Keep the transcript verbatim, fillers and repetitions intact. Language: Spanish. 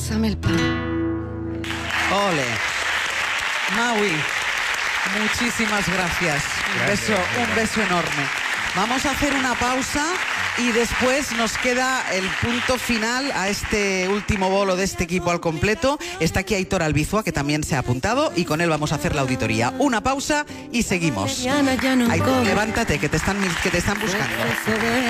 Pásame el pan. Ole. Maui, muchísimas gracias. Un Gracias, beso, gracias. un beso enorme. Vamos a hacer una pausa y después nos queda el punto final a este último bolo de este equipo al completo. Está aquí Aitor Albizua, que también se ha apuntado, y con él vamos a hacer la auditoría. Una pausa y seguimos. Aitor, levántate, que te están, que te están buscando.